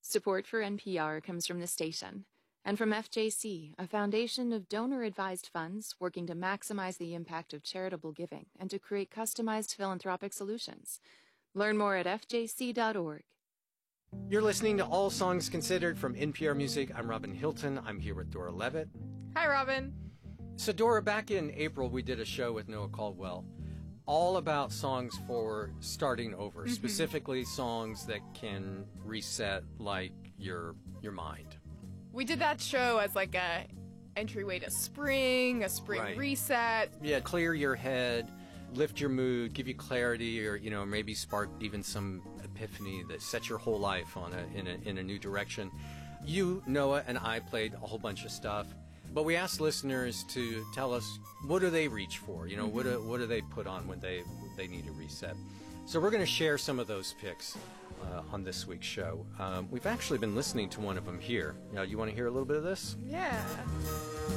Support for NPR comes from the station and from FJC, a foundation of donor-advised funds working to maximize the impact of charitable giving and to create customized philanthropic solutions. Learn more at fjc.org. You're listening to All Songs Considered from NPR Music. I'm Robin Hilton. I'm here with Dora Levitt. Hi, Robin. So, Dora, back in April, we did a show with Noah Caldwell all about songs for starting over, specifically songs that can reset, like, your mind. We did that show as like a entryway to spring, a spring Right. reset. Yeah, clear your head, lift your mood, give you clarity, or maybe spark even some epiphany that sets your whole life on in a new direction. You, Noah, and I played a whole bunch of stuff, but we asked listeners to tell us, what do they reach for? What do they put on when they need a reset? So we're going to share some of those picks on this week's show. We've actually been listening to one of them here. You want to hear a little bit of this? Yeah.